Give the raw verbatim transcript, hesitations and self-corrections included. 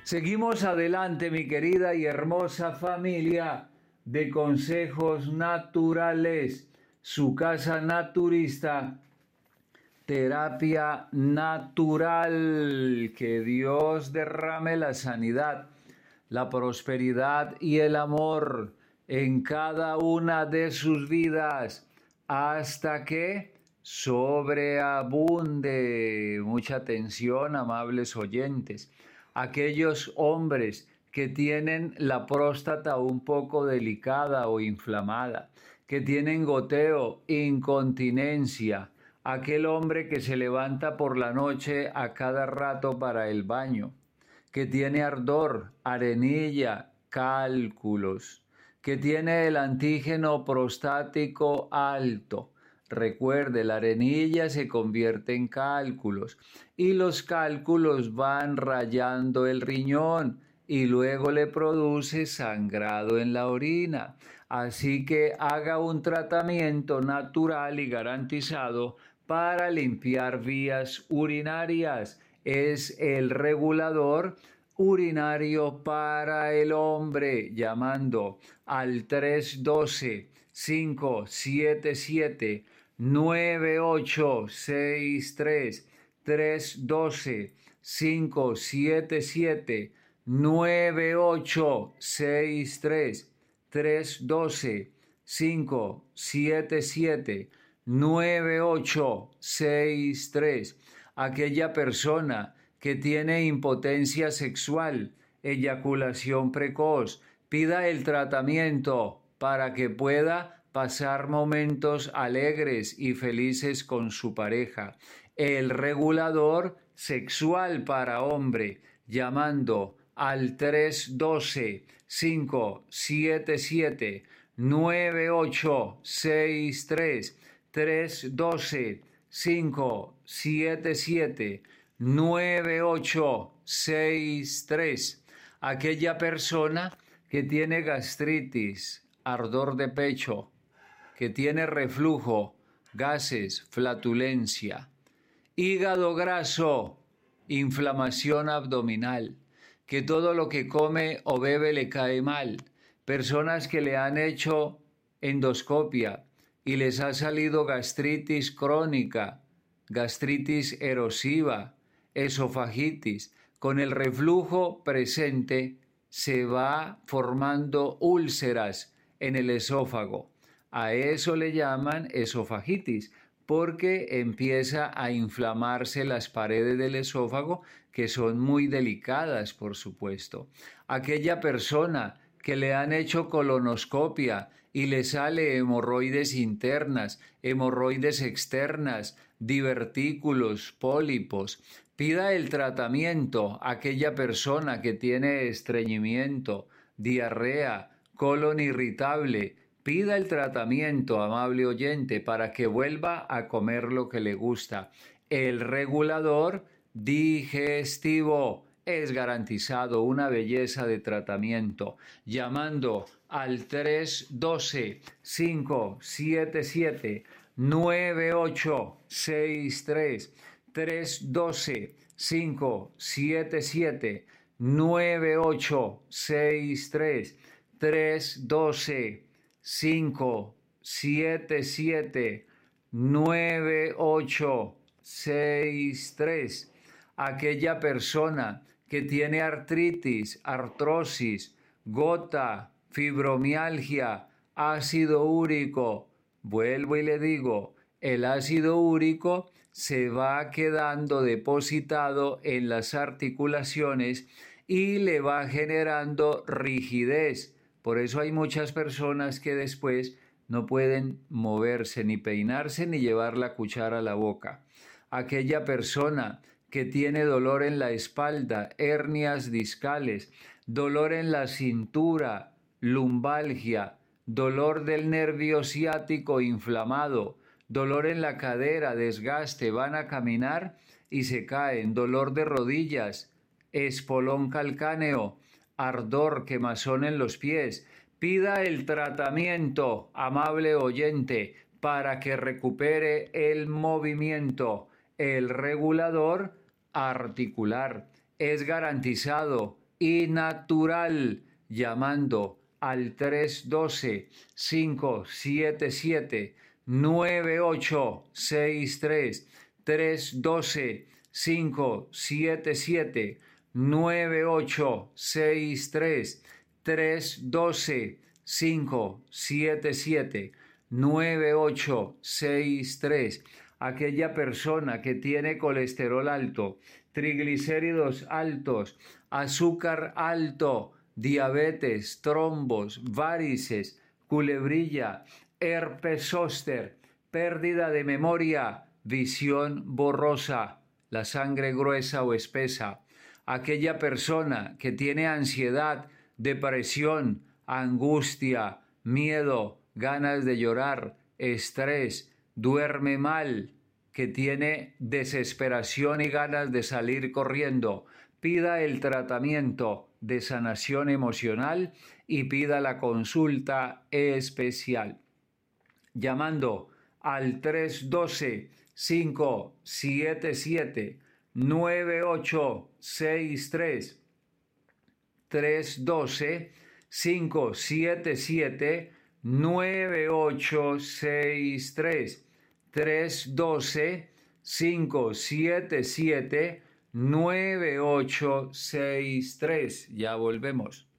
Seguimos adelante, mi querida y hermosa familia de Consejos Naturales, su casa naturista, terapia natural. Que Dios derrame la sanidad, la prosperidad y el amor en cada una de sus vidas hasta que sobreabunde. Mucha atención, amables oyentes. Aquellos hombres que tienen la próstata un poco delicada o inflamada, que tienen goteo, incontinencia, aquel hombre que se levanta por la noche a cada rato para el baño, que tiene ardor, arenilla, cálculos, que tiene el antígeno prostático alto. Recuerde, la arenilla se convierte en cálculos y los cálculos van rayando el riñón y luego le produce sangrado en la orina. Así que haga un tratamiento natural y garantizado para limpiar vías urinarias. Es el regulador urinario para el hombre, llamando al tres uno dos, cinco siete siete, nueve ocho seis tres, tres uno dos, cinco siete siete, nueve ocho seis tres, tres uno dos, cinco siete siete, nueve ocho seis tres. Aquella persona que tiene impotencia sexual, eyaculación precoz, pida el tratamiento para que pueda pasar momentos alegres y felices con su pareja. El regulador sexual para hombre, llamando al tres uno dos, cinco siete siete, nueve ocho seis tres, tres uno dos, cinco siete siete, nueve ocho seis tres. Aquella persona que tiene gastritis, ardor de pecho, que tiene reflujo, gases, flatulencia, hígado graso, inflamación abdominal, que todo lo que come o bebe le cae mal, personas que le han hecho endoscopia y les ha salido gastritis crónica, gastritis erosiva, esofagitis, con el reflujo presente se va formando úlceras en el esófago. A eso le llaman esofagitis, porque empieza a inflamarse las paredes del esófago, que son muy delicadas, por supuesto. Aquella persona que le han hecho colonoscopia y le sale hemorroides internas, hemorroides externas, divertículos, pólipos, pida el tratamiento. Aquella persona que tiene estreñimiento, diarrea, colon irritable, pida el tratamiento, amable oyente, para que vuelva a comer lo que le gusta. El regulador digestivo es garantizado, una belleza de tratamiento, llamando al tres uno dos, cinco siete siete, nueve ocho seis tres, tres uno dos, cinco siete siete, nueve ocho seis tres, tres uno dos, cinco siete siete, nueve ocho seis tres. Aquella persona que tiene artritis, artrosis, gota, fibromialgia, ácido úrico, vuelvo y le digo, el ácido úrico se va quedando depositado en las articulaciones y le va generando rigidez. Por eso hay muchas personas que después no pueden moverse, ni peinarse, ni llevar la cuchara a la boca. Aquella persona que tiene dolor en la espalda, hernias discales, dolor en la cintura, lumbalgia, dolor del nervio ciático inflamado, dolor en la cadera, desgaste, van a caminar y se caen, dolor de rodillas, espolón calcáneo, ardor, quemazón en los pies. Pida el tratamiento, amable oyente, para que recupere el movimiento. El regulador articular es garantizado, y natural, llamando al tres uno dos, cinco siete siete, nueve ocho seis tres, tres uno dos, cinco siete siete, nueve ocho seis tres, tres uno dos, cinco siete siete, nueve ocho seis tres. Aquella persona que tiene colesterol alto, triglicéridos altos, azúcar alto, diabetes, trombos, varices, culebrilla, herpes zóster, pérdida de memoria, visión borrosa, la sangre gruesa o espesa. Aquella persona que tiene ansiedad, depresión, angustia, miedo, ganas de llorar, estrés, duerme mal, que tiene desesperación y ganas de salir corriendo, pida el tratamiento de sanación emocional y pida la consulta especial. Llamando al tres uno dos, cinco siete siete, nueve ocho seis tres, tres uno dos, cinco siete siete, nueve ocho seis tres, tres uno dos, cinco siete siete, nueve ocho seis tres. Ya volvemos.